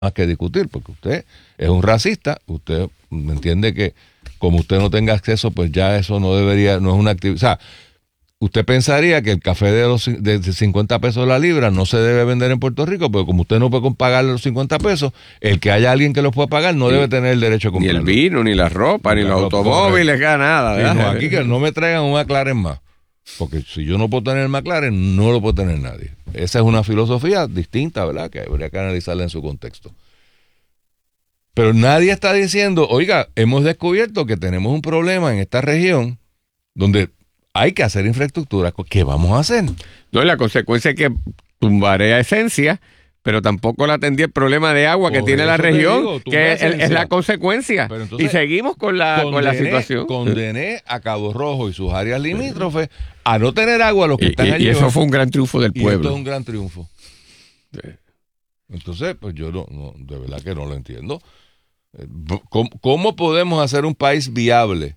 más que discutir, porque usted es un racista, usted entiende que como usted no tenga acceso, pues ya eso no es una actividad. O sea, usted pensaría que el café de 50 pesos la libra no se debe vender en Puerto Rico, pero como usted no puede pagar los 50 pesos, el que haya alguien que los pueda pagar no debe tener el derecho a comprarlo. Ni el vino, ni la ropa, ni los automóviles, nada. Sí, no, aquí que no me traigan un McLaren más. Porque si yo no puedo tener el McLaren, no lo puede tener nadie. Esa es una filosofía distinta, ¿verdad? Que habría que analizarla en su contexto. Pero nadie está diciendo, oiga, hemos descubierto que tenemos un problema en esta región donde hay que hacer infraestructura. ¿Qué vamos a hacer? No, la consecuencia es que tumbaré a Esencia, pero tampoco le atendí el problema de agua que tiene la región, que es la consecuencia. Entonces, y seguimos con la situación. Condené a Cabo Rojo y sus áreas limítrofes a no tener agua los que están allí. Y eso fue un gran triunfo del pueblo. Esto es un gran triunfo. Sí. Entonces, pues yo no, de verdad que no lo entiendo. ¿Cómo podemos hacer un país viable?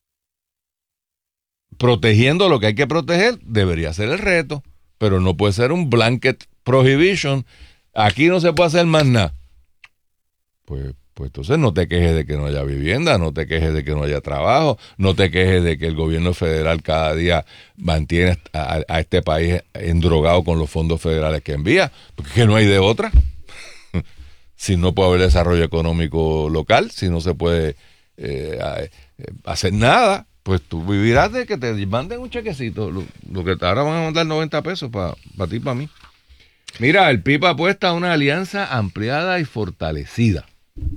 Protegiendo lo que hay que proteger, debería ser el reto, pero no puede ser un blanket prohibition. Aquí no se puede hacer más nada. Pues entonces no te quejes de que no haya vivienda, no te quejes de que no haya trabajo, no te quejes de que el gobierno federal cada día mantiene a este país endrogado con los fondos federales que envía, porque no hay de otra. Si no puede haber desarrollo económico local, si no se puede hacer nada, pues tú vivirás de que te manden un chequecito. Lo que ahora van a mandar 90 pesos para ti y para mí. Mira, el PIB apuesta a una alianza ampliada y fortalecida.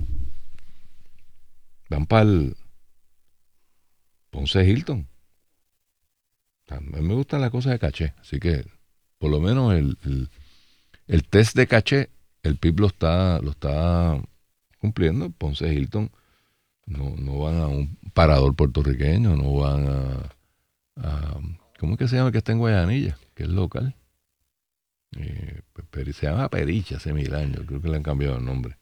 Van para el Ponce Hilton. A mí me gustan las cosas de caché, así que por lo menos el test de caché, el PIB lo está cumpliendo. Ponce Hilton no van a un parador puertorriqueño, no van a ¿cómo es que se llama el que está en Guayanilla? Que es local. Se llama Pericha hace 1000 años, creo que le han cambiado el nombre.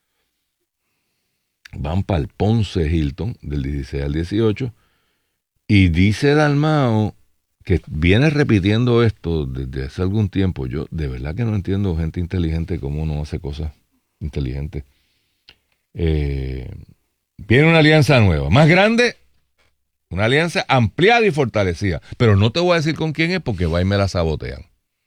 Van para el Ponce Hilton del 16 al 18 y dice Dalmao que viene repitiendo esto desde hace algún tiempo. Yo de verdad que no entiendo gente inteligente cómo no hace cosas inteligentes. Viene una alianza nueva, más grande, una alianza ampliada y fortalecida, pero no te voy a decir con quién es porque va y me la sabotean.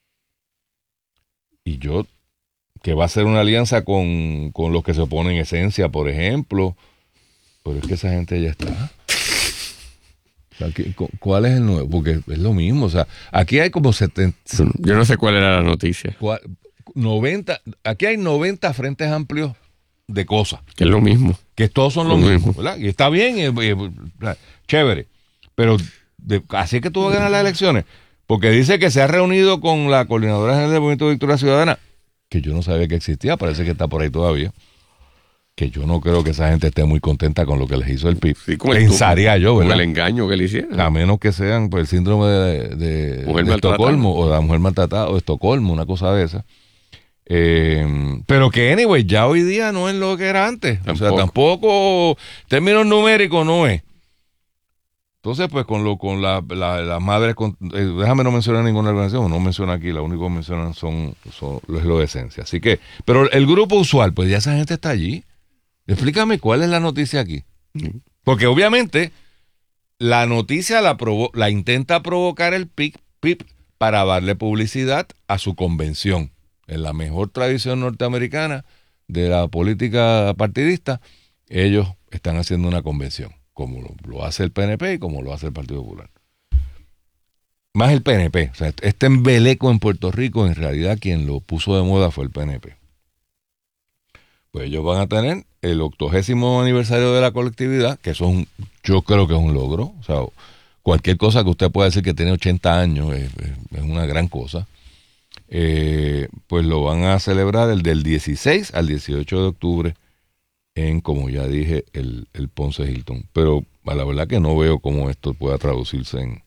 Y yo, que va a ser una alianza con los que se oponen Esencia, por ejemplo, pero es que esa gente ya está. O sea, ¿cuál es el nuevo? Porque es lo mismo, o sea, aquí hay como 70... Yo no sé cuál era la noticia. 90, aquí hay 90 frentes amplios de cosas. Que es lo mismo. Que todos son lo mismo, ¿verdad? Y está bien, chévere. Pero así es que tú vas a ganar las elecciones. Porque dice que se ha reunido con la Coordinadora General del Movimiento de Victoria Ciudadana, que yo no sabía que existía, parece que está por ahí todavía. Que yo no creo que esa gente esté muy contenta con lo que les hizo el PIB. Sí, pensaría yo, ¿verdad? Con el engaño que le hicieron. A menos que sean pues, el síndrome de Estocolmo, o de la mujer maltratada, o de Estocolmo, una cosa de esa. Pero que, anyway, ya hoy día no es lo que era antes. Tampoco. O sea, tampoco, términos numéricos no es. Entonces, pues, con las madres, déjame no mencionar ninguna organización, no menciona aquí, lo único que mencionan es lo de Esencia. Así que, pero el grupo usual, pues ya esa gente está allí. Explícame cuál es la noticia aquí. Porque obviamente la noticia la intenta provocar el PIB para darle publicidad a su convención. En la mejor tradición norteamericana de la política partidista, ellos están haciendo una convención, como lo hace el PNP y como lo hace el Partido Popular. Más el PNP. O sea, este embeleco en Puerto Rico, en realidad quien lo puso de moda fue el PNP. Pues ellos van a tener el 80º aniversario de la colectividad, que eso yo creo que es un logro. O sea, cualquier cosa que usted pueda decir que tiene 80 años es una gran cosa. Pues lo van a celebrar el del 16 al 18 de octubre en, como ya dije, el Ponce Hilton. Pero a la verdad que no veo cómo esto pueda traducirse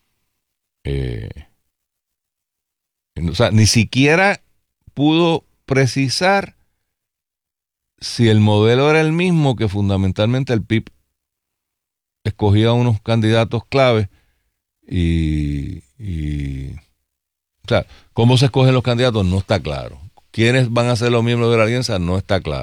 o sea, ni siquiera pudo precisar si el modelo era el mismo, que fundamentalmente el PIB escogía unos candidatos clave y o sea, cómo se escogen los candidatos no está claro. ¿Quiénes van a ser los miembros de la alianza? No está claro.